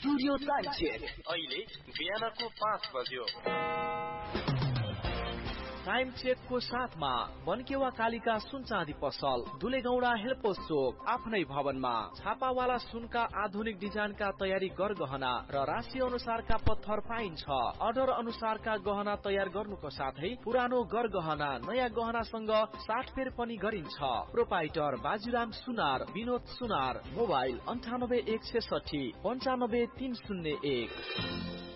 Studio time check अहिले बिहानको 5 बज्यो। टाइम चेकको साथमा बनकेवा कालिका सुन चाँदी पसल, दुलेगौडा हेल्पोस चोक, आफ्नै भवनमा छापावाला सुनका आधुनिक डिजाइनका तयारी गरगहना र राशि अनुसारका पत्थर पाइन्छ। अर्डर अनुसारका गहना तयार गर्नुको साथै पुरानो गरगहना नयाँ गहनासँग साटफेर पनि गरिन्छ। प्रोपाइटर बाजुराम सुनार, विनोद सुनार, मोबाइल 98 160 95 301।